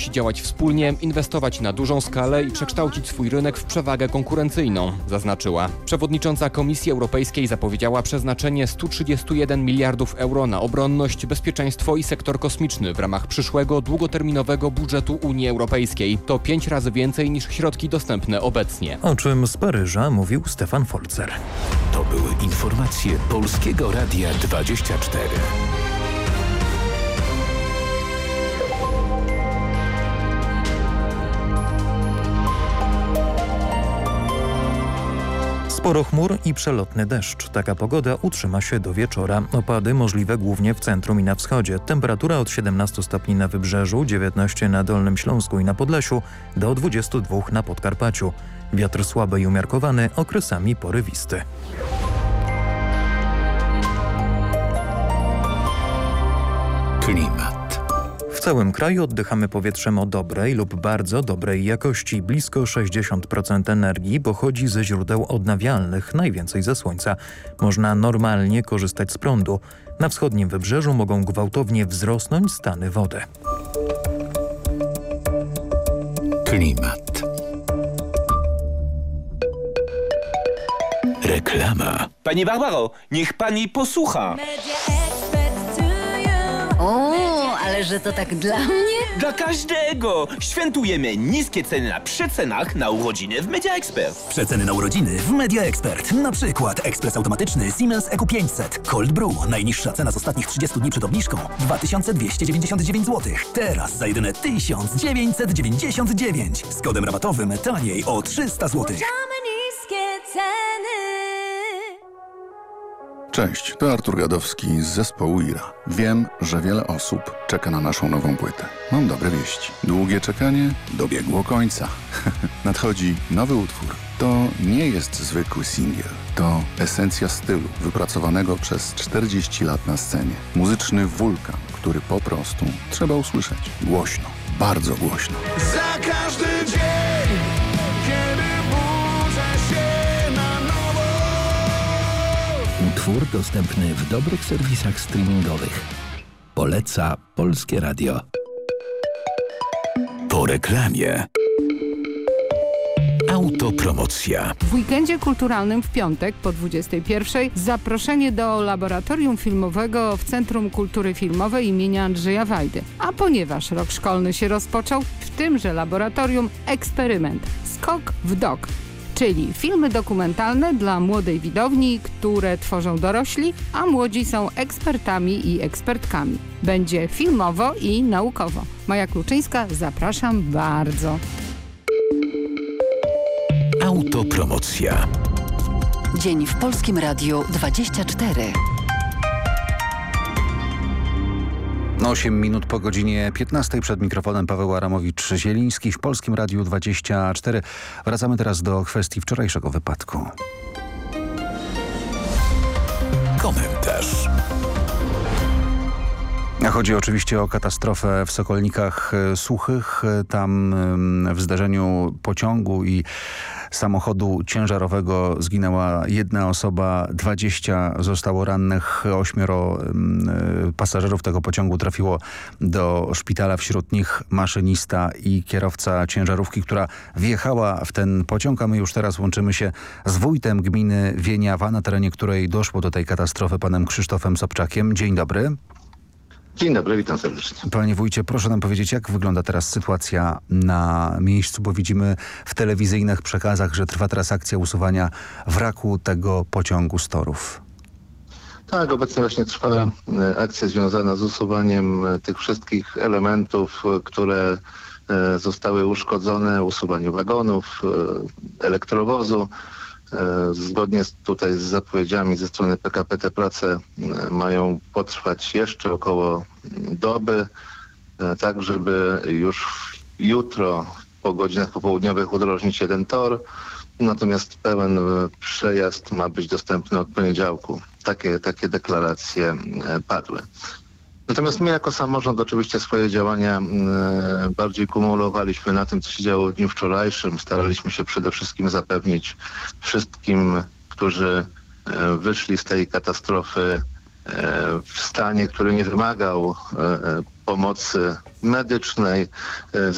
musi działać wspólnie, inwestować na dużą skalę i przekształcić swój rynek w przewagę konkurencyjną, zaznaczyła. Przewodnicząca Komisji Europejskiej zapowiedziała przeznaczenie 131 miliardów euro na obronność, bezpieczeństwo i sektor kosmiczny w ramach przyszłego długoterminowego budżetu Unii Europejskiej. To 5 razy więcej niż środki dostępne obecnie. O czym z Paryża mówił Stefan Folzer. To były informacje Polskiego Radia 24. Sporo chmur i przelotny deszcz. Taka pogoda utrzyma się do wieczora. Opady możliwe głównie w centrum i na wschodzie. Temperatura od 17 stopni na Wybrzeżu, 19 na Dolnym Śląsku i na Podlesiu, do 22 na Podkarpaciu. Wiatr słaby i umiarkowany, okresami porywisty. Klimat. W całym kraju oddychamy powietrzem o dobrej lub bardzo dobrej jakości. Blisko 60% energii pochodzi ze źródeł odnawialnych, najwięcej ze słońca. Można normalnie korzystać z prądu. Na wschodnim wybrzeżu mogą gwałtownie wzrosnąć stany wody. Klimat. Reklama. Pani Barbaro, niech pani posłucha. O, ale że to tak dla mnie? Dla każdego! Świętujemy niskie ceny na przecenach na urodziny w Media Expert. Przeceny na urodziny w Media Expert. Na przykład ekspres automatyczny Siemens EQ500 Cold Brew. Najniższa cena z ostatnich 30 dni przed obniżką 2299 zł. Teraz za jedyne 1999. Z kodem rabatowym taniej o 300 zł. Cześć, to Artur Gadowski z zespołu IRA. Wiem, że wiele osób czeka na naszą nową płytę. Mam dobre wieści. Długie czekanie dobiegło końca. Nadchodzi nowy utwór. To nie jest zwykły singiel. To esencja stylu wypracowanego przez 40 lat na scenie. Muzyczny wulkan, który po prostu trzeba usłyszeć. Głośno, bardzo głośno. Za każdy dzień, kiedy budzę się na nowo. Utwór dostępny w dobrych serwisach streamingowych. Poleca Polskie Radio. Po reklamie. Autopromocja. W weekendzie kulturalnym w piątek po 21:00 zaproszenie do laboratorium filmowego w Centrum Kultury Filmowej imienia Andrzeja Wajdy. A ponieważ rok szkolny się rozpoczął, w tymże laboratorium eksperyment Skok w Dok, czyli filmy dokumentalne dla młodej widowni, które tworzą dorośli, a młodzi są ekspertami i ekspertkami. Będzie filmowo i naukowo. Maja Kluczyńska, zapraszam bardzo. Autopromocja. Dzień w Polskim Radiu 24. 8 minut po godzinie 15. Przed mikrofonem Paweł Aramowicz-Zieliński w Polskim Radiu 24. Wracamy teraz do kwestii wczorajszego wypadku. Komentarz. Chodzi oczywiście o katastrofę w Sokolnikach Suchych. Tam w zdarzeniu pociągu i samochodu ciężarowego zginęła jedna osoba, 20 zostało rannych, 8 pasażerów tego pociągu trafiło do szpitala, wśród nich maszynista i kierowca ciężarówki, która wjechała w ten pociąg, a my już teraz łączymy się z wójtem gminy Wieniawa, na terenie której doszło do tej katastrofy, panem Krzysztofem Sobczakiem. Dzień dobry. Dzień dobry, witam serdecznie. Panie wójcie, proszę nam powiedzieć, jak wygląda teraz sytuacja na miejscu, bo widzimy w telewizyjnych przekazach, że trwa teraz akcja usuwania wraku tego pociągu z torów. Tak, obecnie właśnie trwa akcja związana z usuwaniem tych wszystkich elementów, które zostały uszkodzone, usuwaniu wagonów, elektrowozu. Zgodnie z zapowiedziami ze strony PKP te prace mają potrwać jeszcze około doby, tak żeby już jutro po godzinach popołudniowych udrożnić jeden tor, natomiast pełen przejazd ma być dostępny od poniedziałku. Takie deklaracje padły. Natomiast my jako samorząd oczywiście swoje działania bardziej kumulowaliśmy na tym, co się działo w dniu wczorajszym. Staraliśmy się przede wszystkim zapewnić wszystkim, którzy wyszli z tej katastrofy w stanie, który nie wymagał pomocy medycznej,